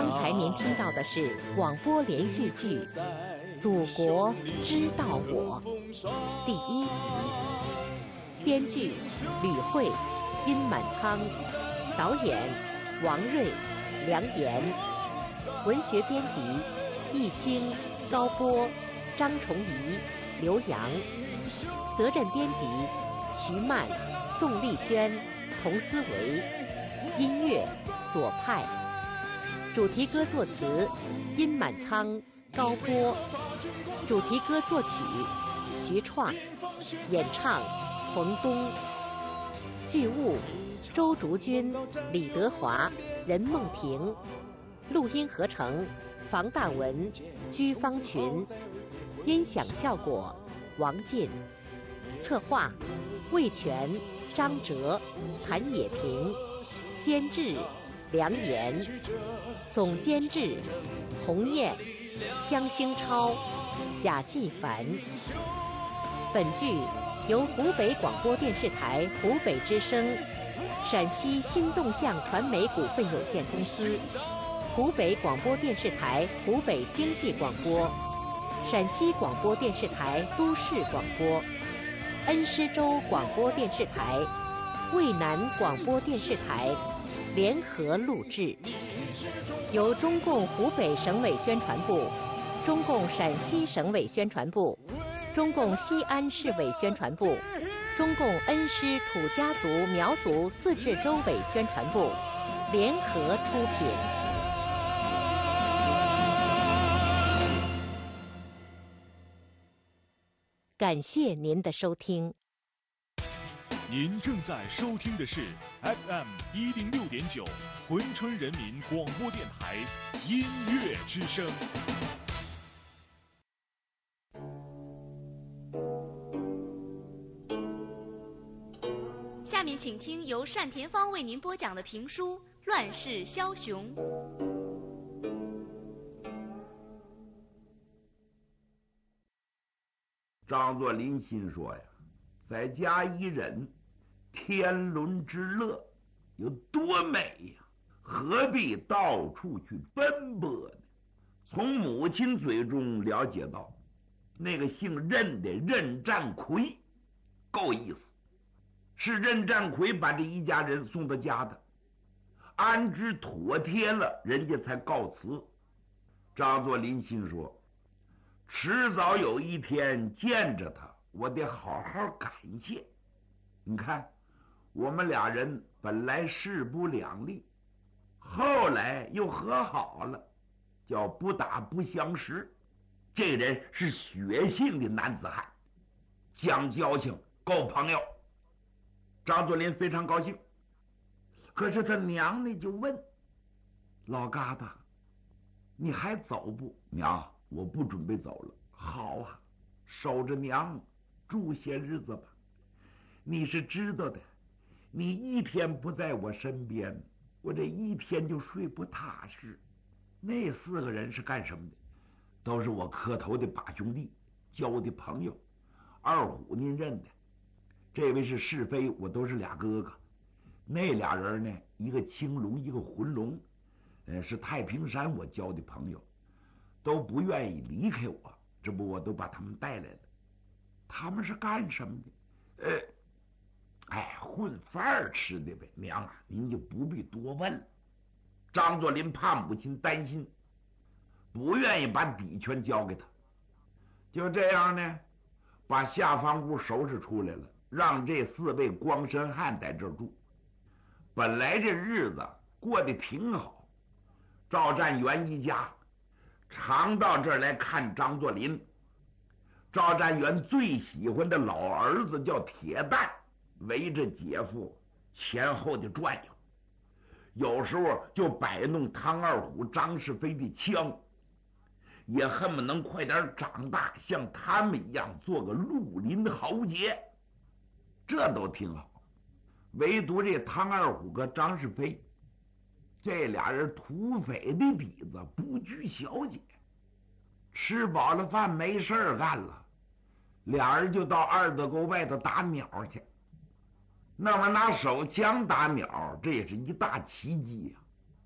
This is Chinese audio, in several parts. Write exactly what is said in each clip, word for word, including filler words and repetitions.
刚才您听到的是广播连续剧《祖国知道我》第一集，编剧吕慧、殷满仓，导演王瑞、梁岩，文学编辑易兴、高波、张崇仪、刘洋，责任编辑徐曼、宋丽娟、童思维，音乐左派，主题歌作词殷满仓、高波，主题歌作曲徐创，演唱冯东，剧务周竹君、李德华、任梦婷，录音合成房大文、居方群，音响效果王进，策划魏全、张哲、谭野平，监制梁岩，总监制洪燕、江兴超、贾继凡。本剧由湖北广播电视台湖北之声、陕西新动向传媒股份有限公司、湖北广播电视台湖北经济广播、陕西广播电视台都市广播、恩施州广播电视台、渭南广播电视台联合录制，由中共湖北省委宣传部、中共陕西省委宣传部、中共西安市委宣传部、中共恩施土家族苗族自治州委宣传部联合出品。感谢您的收听。 您正在收听的是 F M 一零六点九珲春人民广播电台音乐之声。 下面请听由单田芳为您播讲的评书《乱世枭雄》。 张作霖心说呀，在家一人，天伦之乐有多美呀，何必到处去奔波呢？从母亲嘴中了解到，那个姓任的任占魁够意思，是任占魁把这一家人送到家的，安置妥帖了，人家才告辞。张作霖心说，迟早有一天见着他，我得好好感谢。你看，我们俩人本来势不两立，后来又和好了，叫不打不相识。这人是血性的男子汉，讲交情，够朋友。张作霖非常高兴，可是他娘呢就问老疙瘩，你还走不？娘，我不准备走了。好啊，守着娘住些日子吧。你是知道的，你一天不在我身边，我这一天就睡不踏实。那四个人是干什么的？都是我磕头的把兄弟，交的朋友。二虎您认的，这位是是非，我都是俩哥哥。那俩人呢，一个青龙，一个浑龙，呃，是太平山我交的朋友，都不愿意离开我，这不我都把他们带来了。他们是干什么的？呃，哎，混饭吃的呗。娘啊，您就不必多问了。张作霖怕母亲担心，不愿意把底权交给他，就这样呢，把下房屋收拾出来了，让这四位光身汉在这儿住。本来这日子过得挺好，赵占元一家常到这儿来看张作霖。赵占元最喜欢的老儿子叫铁蛋，围着姐夫前后的转悠，有时候就摆弄汤二虎、张世飞的枪，也恨不能快点长大，像他们一样做个绿林豪杰，这都挺好。唯独这汤二虎和张世飞，这俩人土匪的底子，不拘小节，吃饱了饭没事儿干了，俩人就到二子沟外头打鸟去。那么拿手枪打鸟，这也是一大奇迹呀、啊。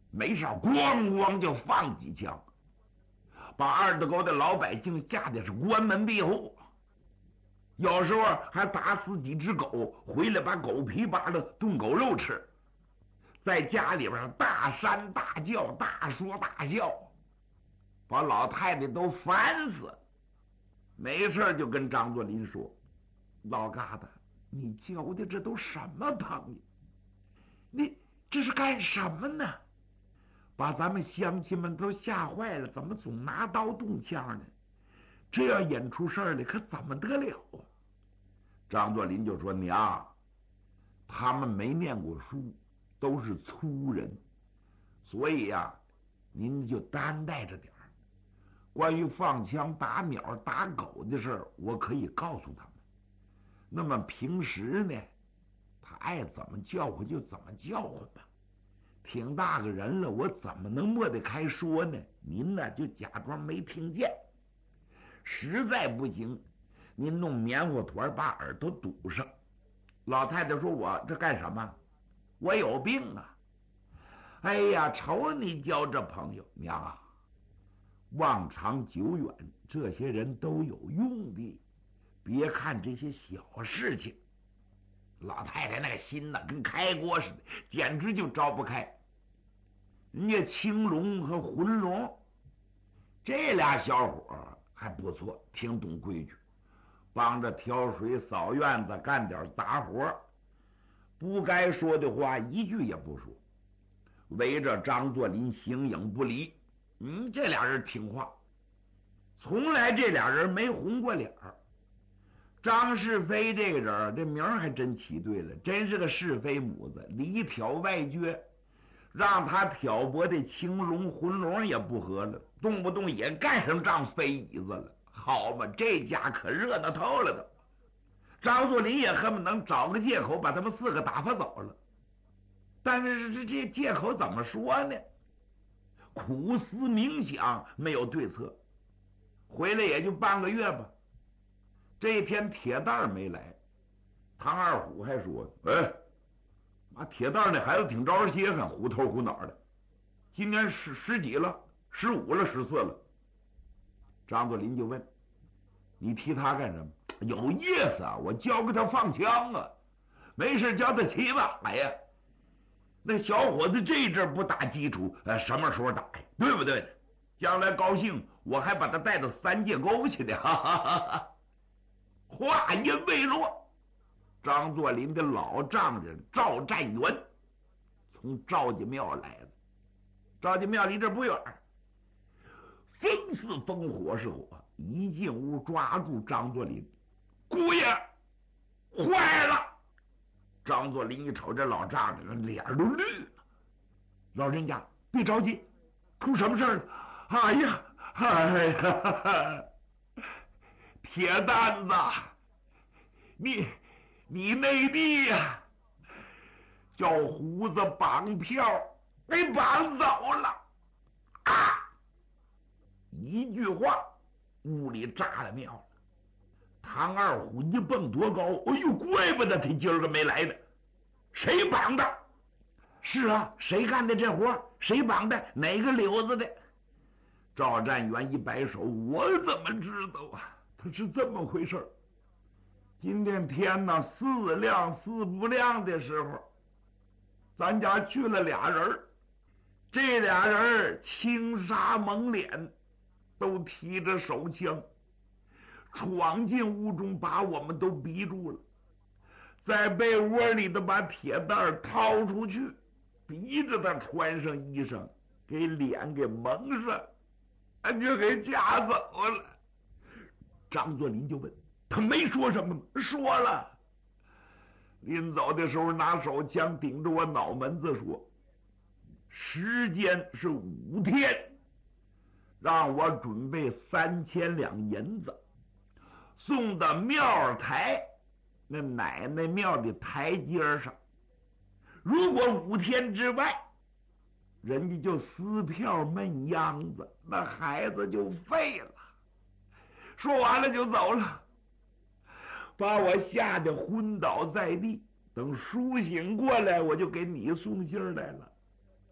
没事咣咣就放几枪，把二道沟的老百姓吓得是关门闭户。有时候还打死几只狗，回来把狗皮扒了炖狗肉吃，在家里边大山大叫，大说大笑，把老太太都烦死。没事就跟张作霖说：“老疙瘩，你交的这都什么朋友？你这是干什么呢？把咱们乡亲们都吓坏了，怎么总拿刀动枪呢？这要演出事儿来，可怎么得了啊？”张作霖就说：“娘，他们没念过书，都是粗人，所以呀、啊，您就担待着点儿。关于放枪、打鸟、打狗的事儿，我可以告诉他们。那么平时呢，他爱怎么叫唤就怎么叫唤吧。挺大个人了，我怎么能抹得开说呢？您呢就假装没听见。实在不行，您弄棉花团把耳朵堵上。”老太太说：“我这干什么？我有病啊！哎呀，瞅你交这朋友，娘啊，望长久远，这些人都有用的，别看这些小事情。”老太太那个心呐，跟开锅似的，简直就招不开。人家青龙和浑龙这俩小伙还不错，挺懂规矩，帮着挑水、扫院子，干点杂活，不该说的话一句也不说，围着张作霖形影不离。嗯，这俩人听话，从来这俩人没红过脸儿。张世飞这个人，这名儿还真起对了，真是个是非母子，里挑外撅，让他挑拨的青龙浑龙也不和了，动不动也干上仗飞椅子了。好嘛，这家可热闹透了都。张作霖也恨不能找个借口把他们四个打发走了，但是这这借口怎么说呢？苦思冥想，没有对策。回来也就半个月吧。这一天铁蛋没来，唐二虎还说：“哎，妈，铁蛋那孩子挺招人稀罕，虎头虎脑的。今年十十几了，十五了，十四了。”张作霖就问：“你提他干什么？”“有意思啊，我教给他放枪啊，没事教他骑马呀。那小伙子这阵不打基础，呃，什么时候打呀？对不对？将来高兴，我还把他带到三界沟去的。”哈哈哈哈。话音未落，张作霖的老丈人赵占元从赵家庙来了。赵家庙离这不远，风似风，火是火，一进屋抓住张作霖：“姑爷，坏了！”张作霖一瞅这老丈人，脸都绿了。“老人家别着急，出什么事了？”“哎呀，哎呀！铁蛋子，你你内地呀、啊，叫胡子绑票给绑走了啊！”一句话，屋里炸了庙了。唐二虎一蹦多高，哎呦，怪不得他今儿个没来呢。谁绑的？是啊，谁干的这活？谁绑的？哪个瘤子的？赵占元一摆手：“我怎么知道啊？他是这么回事。今天天呢，四亮四不亮的时候，咱家去了俩人，这俩人青纱蒙脸，都提着手枪，闯进屋中，把我们都逼住了，在被窝里的把铁蛋掏出去，逼着他穿上衣裳，给脸给蒙上，就给夹走了。张作霖就问：“他没说什么吗？”“说了。临走的时候拿手枪顶着我脑门子说：时间是五天，让我准备三千两银子，送到庙台那奶奶庙的台阶上。如果五天之外人家就撕票闷秧子，那孩子就废了。”说完了就走了，把我吓得昏倒在地。等苏醒过来，我就给你送信来了。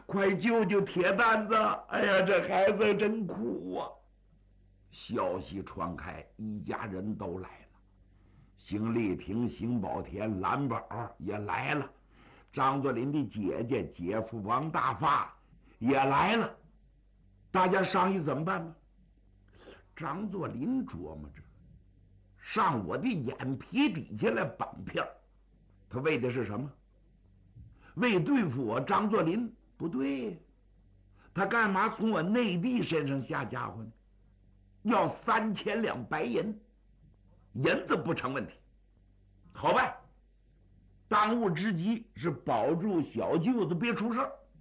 快救救铁蛋子！哎呀，这孩子真苦啊！消息传开，一家人都来了，邢丽萍、邢宝田、蓝宝也来了，张作霖的姐姐姐夫王大发也来了。大家商议怎么办呢？张作霖琢磨着，上我的眼皮底下来绑票，他为的是什么？为对付我张作霖？不对，他干嘛从我内地身上下家伙呢？要三千两白银，银子不成问题，好办。当务之急是保住小舅子别出事儿。